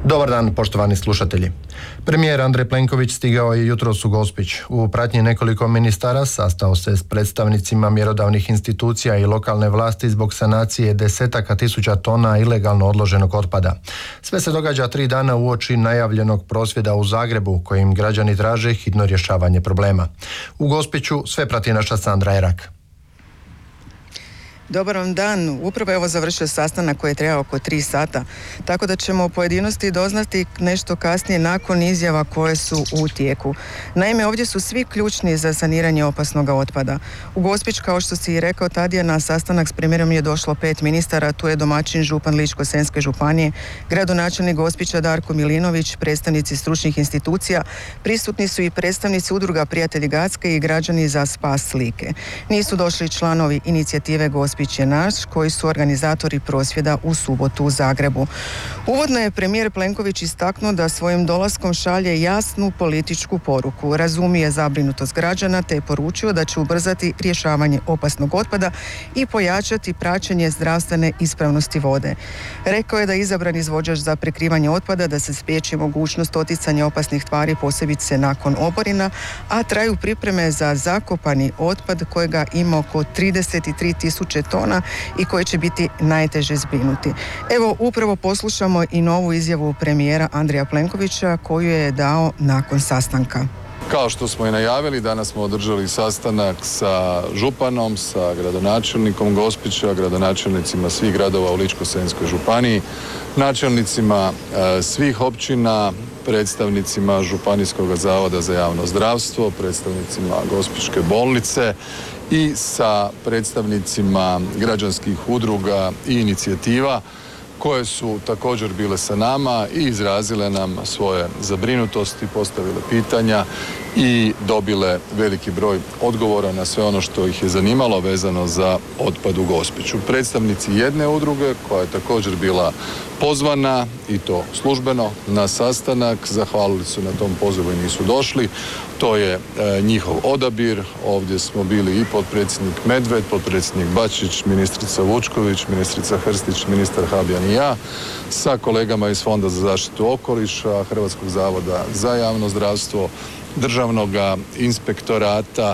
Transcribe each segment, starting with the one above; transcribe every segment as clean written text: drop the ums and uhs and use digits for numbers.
Dobar dan, poštovani slušatelji. Premijer Andrej Plenković stigao je jutros u Gospić. U pratnji nekoliko ministara sastao se s predstavnicima mjerodavnih institucija i lokalne vlasti zbog sanacije desetaka tisuća tona ilegalno odloženog otpada. Sve se događa 3 dana uoči najavljenog prosvjeda u Zagrebu, kojim građani traže hitno rješavanje problema. U Gospiću sve prati naša Sandra Erak. Dobar vam dan. Upravo je ovo završio sastanak koji je trajao oko 3 sata, tako da ćemo pojedinosti doznati nešto kasnije nakon izjava koje su u tijeku. Naime, ovdje su svi ključni za saniranje opasnog otpada. U Gospić, kao što si i rekao, tad je na sastanak s premijerom je došlo 5 ministara, tu je domaćin župan Ličko-senjske županije, gradonačelnik Gospića Darko Milinović, predstavnici stručnih institucija, prisutni su i predstavnici udruga Prijatelji Gacke i građani za spas Like. Nisu došli članovi inicijative Gospić je naš, koji su organizatori prosvjeda u subotu u Zagrebu. Uvodno je premijer Plenković istaknuo da svojim dolaskom šalje jasnu političku poruku. Razumije zabrinutost građana te je poručio da će ubrzati rješavanje opasnog otpada i pojačati praćenje zdravstvene ispravnosti vode. Rekao je da je izabran izvođač za prekrivanje otpada, da se spriječi mogućnost oticanja opasnih tvari, posebice nakon oborina, a traju pripreme za zakopani otpad kojega ima oko 33.000 tona i koji će biti najteže zbrinuti. Evo, upravo poslušamo i novu izjavu premijera Andreja Plenkovića koju je dao nakon sastanka. Kao što smo i najavili, danas smo održali sastanak sa županom, sa gradonačelnikom Gospića, gradonačelnicima svih gradova u Ličko-senjskoj županiji, načelnicima svih općina, predstavnicima Županijskog zavoda za javno zdravstvo, predstavnicima Gospićke bolnice i sa predstavnicima građanskih udruga i inicijativa koje su također bile sa nama i izrazile nam svoje zabrinutosti, postavile pitanja i dobile veliki broj odgovora na sve ono što ih je zanimalo vezano za otpad u Gospiću. Predstavnici jedne udruge koja je također bila pozvana i to službeno na sastanak, zahvalili su na tom pozivu i nisu došli. To je njihov odabir. Ovdje smo bili i potpredsjednik Medved, potpredsjednik Bačić, ministrica Vučković, ministrica Hrstić, ministar Habijan i ja, sa kolegama iz Fonda za zaštitu okoliša, Hrvatskog zavoda za javno zdravstvo, Državnog inspektorata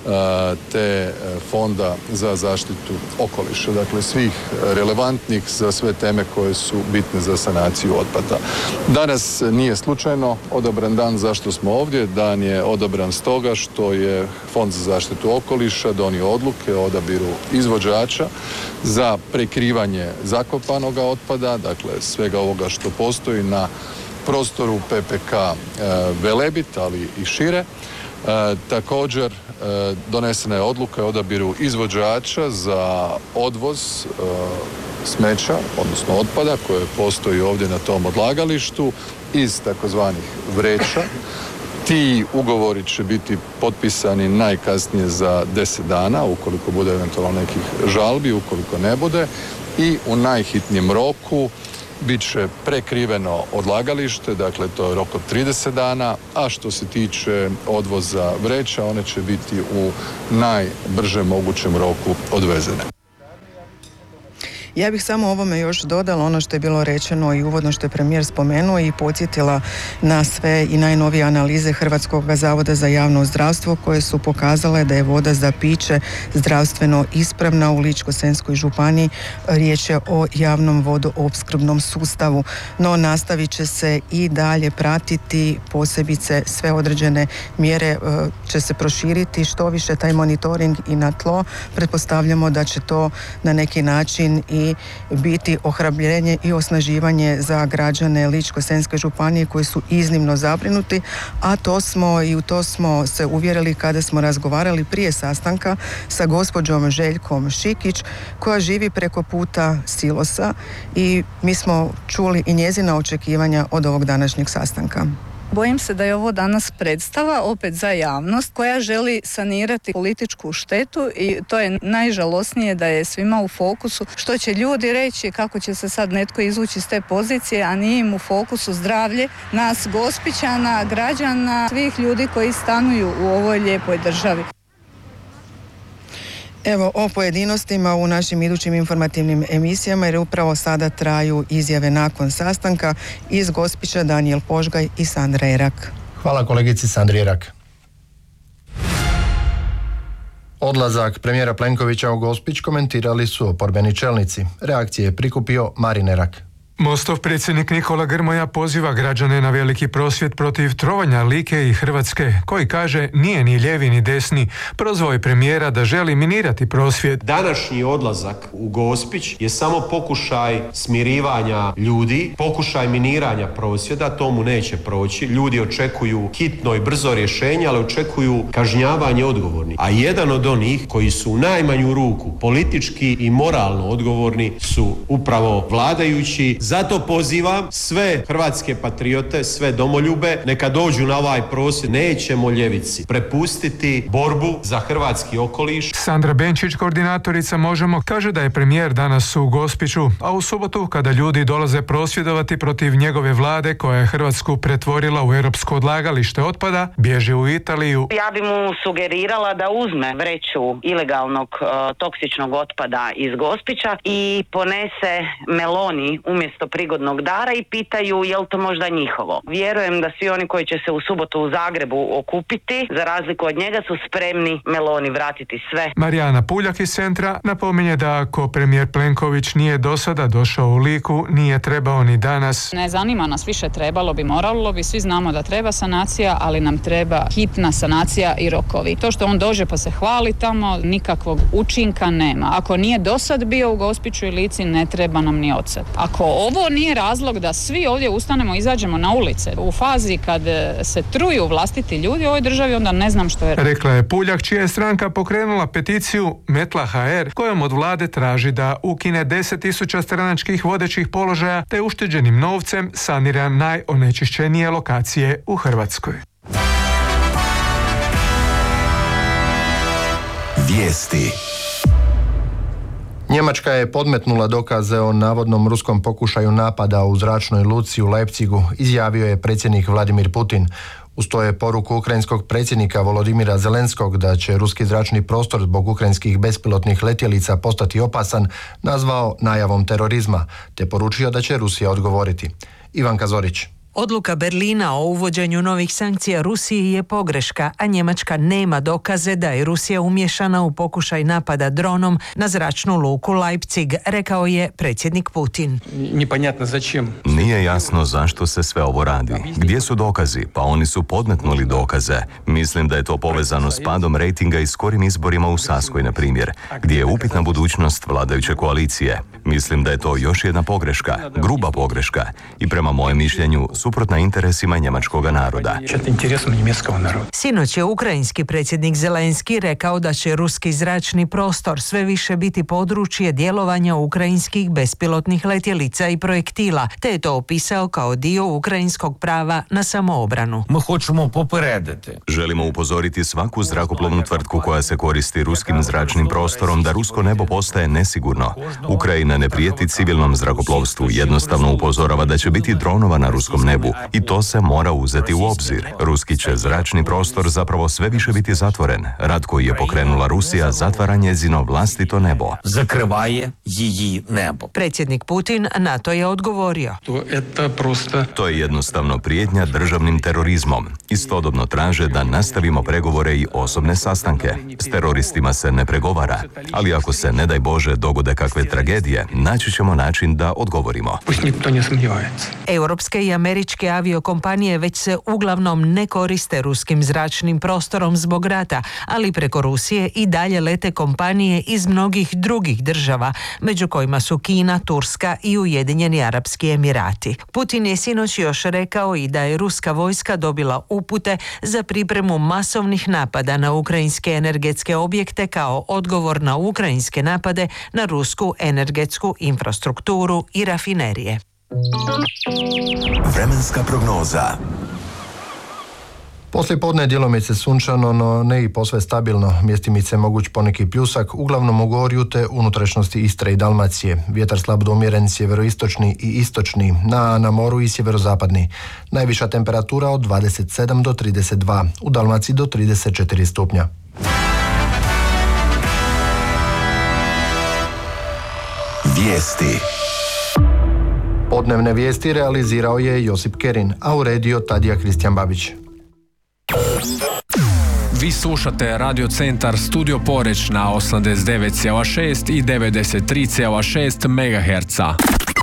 te Fonda za zaštitu okoliša. Dakle, svih relevantnih za sve teme koje su bitne za sanaciju otpada. Danas nije slučajno odabran dan. Zašto smo ovdje? Dan je odabran stoga što je Fond za zaštitu okoliša donio odluke o odabiru izvođača za prekrivanje zakopanog otpada, dakle svega ovoga što postoji na prostoru PPK Velebit, ali i šire. Također donesena je odluka o odabiru izvođača za odvoz smeća, odnosno otpada koje postoji ovdje na tom odlagalištu iz takozvanih vreća. Ti ugovori će biti potpisani najkasnije za 10 dana, ukoliko bude eventualno nekih žalbi, ukoliko ne bude, i u najhitnijem roku bit će prekriveno odlagalište, dakle to je rok od 30 dana, a što se tiče odvoza vreća, one će biti u najbržem mogućem roku odvezene. Ja bih samo ovome još dodala ono što je bilo rečeno i uvodno što je premijer spomenuo i podsjetila na sve i najnovije analize Hrvatskog zavoda za javno zdravstvo koje su pokazale da je voda za piće zdravstveno ispravna u Ličko-senjskoj županiji. Riječ je o javnom vodoopskrbnom sustavu, no nastavit će se i dalje pratiti, posebice sve određene mjere će se proširiti, što više taj monitoring i na tlo. Pretpostavljamo da će to na neki način i biti ohrabrenje i osnaživanje za građane Ličko-senjske županije koji su iznimno zabrinuti, a u to smo se uvjerili kada smo razgovarali prije sastanka sa gospođom Željkom Šikić koja živi preko puta silosa i mi smo čuli i njezina očekivanja od ovog današnjeg sastanka. Bojim se da je ovo danas predstava opet za javnost koja želi sanirati političku štetu i to je najžalosnije da je svima u fokusu što će ljudi reći, kako će se sad netko izvući s te pozicije, a nije im u fokusu zdravlje nas Gospićana, građana, svih ljudi koji stanuju u ovoj lijepoj državi. Evo o pojedinostima u našim idućim informativnim emisijama, jer upravo sada traju izjave nakon sastanka iz Gospića Danijel Požgaj i Sandra Erak. Hvala kolegici Sandri Erak. Odlazak premijera Plenkovića u Gospić komentirali su oporbeni čelnici. Reakcije je prikupio Marin Erak. Mostov predsjednik Nikola Grmoja poziva građane na veliki prosvjed protiv trovanja Like i Hrvatske, koji kaže nije ni lijevi ni desni. Prozvao je premijera da želi minirati prosvjed. Današnji odlazak u Gospić je samo pokušaj smirivanja ljudi, pokušaj miniranja prosvjeda, to mu neće proći. Ljudi očekuju hitno i brzo rješenje, ali očekuju kažnjavanje odgovornih. A jedan od onih koji su u najmanju ruku politički i moralno odgovorni su upravo vladajući. Zato pozivam sve hrvatske patriote, sve domoljube, neka dođu na ovaj prosvjed. Nećemo ljevici prepustiti borbu za hrvatski okoliš. Sandra Benčić, koordinatorica Možemo, kaže da je premijer danas u Gospiću, a u subotu kada ljudi dolaze prosvjedovati protiv njegove vlade koja je Hrvatsku pretvorila u europsko odlagalište otpada, bježi u Italiju. Ja bi mu sugerirala da uzme vreću ilegalnog toksičnog otpada iz Gospića i ponese meloni umjesto prigodnog dara i pitaju je li to možda njihovo. Vjerujem da svi oni koji će se u subotu u Zagrebu okupiti, za razliku od njega, su spremni meloni vratiti sve. Marijana Puljak iz centra napominje da ako premijer Plenković nije do sada došao u Liku, nije trebao ni danas. Ne zanima nas više, trebalo bi, moralo bi, svi znamo da treba sanacija, ali nam treba hitna sanacija i rokovi. To što on dođe pa se hvali tamo, nikakvog učinka nema. Ako nije do sad bio u Gospiću i Lici, ne treba nam ni odsad. Ako ovo nije razlog da svi ovdje ustanemo i izađemo na ulice u fazi kad se truju vlastiti ljudi u ovoj državi, onda ne znam što je. Rekla je Puljak, čija je stranka pokrenula peticiju Metla HR, kojom od vlade traži da ukine 10.000 stranačkih vodećih položaja te ušteđenim novcem sanira najonečišćenije lokacije u Hrvatskoj. Vijesti. Njemačka je podmetnula dokaze o navodnom ruskom pokušaju napada u zračnoj luci u Leipzigu, izjavio je predsjednik Vladimir Putin. Uz to je poruku ukrajinskog predsjednika Volodimira Zelenskog da će ruski zračni prostor zbog ukrajinskih bespilotnih letjelica postati opasan nazvao najavom terorizma, te poručio da će Rusija odgovoriti. Ivanka Zorić. Odluka Berlina o uvođenju novih sankcija Rusiji je pogreška, a Njemačka nema dokaze da je Rusija umješana u pokušaj napada dronom na zračnu luku Leipzig, rekao je predsjednik Putin. Nije jasno zašto se sve ovo radi. Gdje su dokazi? Pa oni su podmetnuli dokaze. Mislim da je to povezano s padom rejtinga i skorim izborima u Saskoj, na primjer, gdje je upitna budućnost vladajuće koalicije. Mislim da je to još jedna pogreška, gruba pogreška i prema mojem mišljenju suprotna interesima njemačkog naroda. Sinoć je ukrajinski predsjednik Zelenski rekao da će ruski zračni prostor sve više biti područje djelovanja ukrajinskih bespilotnih letjelica i projektila, te je to opisao kao dio ukrajinskog prava na samoobranu. Želimo upozoriti svaku zrakoplovnu tvrtku koja se koristi ruskim zračnim prostorom da rusko nebo postaje nesigurno. Ukrajina ne prijeti civilnom zrakoplovstvu, jednostavno upozorava da će biti dronova na ruskom nebu i to se mora uzeti u obzir. Ruski će zračni prostor zapravo sve više biti zatvoren. Rat koji je pokrenula Rusija zatvara njezino vlastito nebo. Predsjednik Putin na to je odgovorio. To je jednostavno prijetnja državnim terorizmom. Istodobno traže da nastavimo pregovore i osobne sastanke. S teroristima se ne pregovara, ali ako se, ne daj Bože, dogode kakve tragedije, naći ćemo način da odgovorimo. Europske i američke aviokompanije već se uglavnom ne koriste ruskim zračnim prostorom zbog rata, ali preko Rusije i dalje lete kompanije iz mnogih drugih država, među kojima su Kina, Turska i Ujedinjeni Arapski Emirati. Putin je sinoć još rekao i da je ruska vojska dobila upute za pripremu masovnih napada na ukrajinske energetske objekte kao odgovor na ukrajinske napade na rusku energetsku infrastrukturu i rafinerije. Vremenska prognoza. Poslijepodne djelomice sunčano, no ne i posve stabilno. Mjestimice moguć poneki pljusak, uglavnom u Gorju te unutrašnjosti Istre i Dalmacije. Vjetar slab do umjeren sjeveroistočni i istočni, na moru i sjeverozapadni. Najviša temperatura od 27 do 32, u Dalmaciji do 34 stupnja. Vijesti. Podnevne vijesti realizirao je Josip Kerin, a uredio Tadija Kristijan Babić. Vi slušate Radio Centar Studio Poreć na 89,6 i 93,6 MHz.